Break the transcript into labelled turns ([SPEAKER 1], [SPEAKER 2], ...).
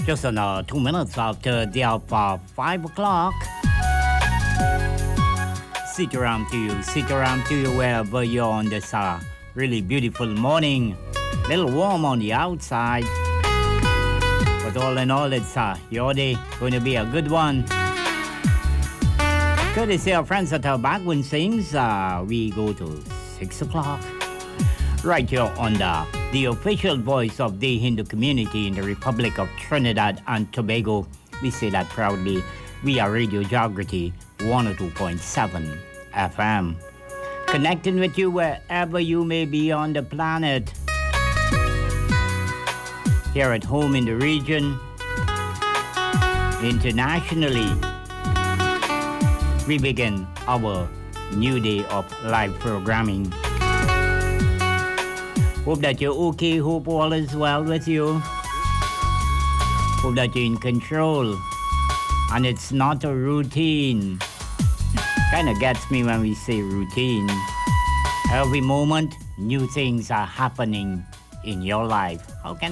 [SPEAKER 1] Just on 2 minutes after the hour of 5 o'clock. Sitaram to you wherever you're on this really beautiful morning. A little warm on the outside. But all in all, it's your day. Going to be a good one. Courtesy our friends at our Bhagwan Sings, we go to 6 o'clock. Right here on the official voice of the Hindu community in the Republic of Trinidad and Tobago. We say that proudly. We are Radio Jagriti 102.7 FM. Connecting with you wherever you may be on the planet. Here at home in the region. Internationally. We begin our new day of live programming. Hope that you're okay. Hope all is well with you. Hope that you're in control. And it's not a routine. Kind of gets me when we say routine. Every moment, new things are happening in your life. How can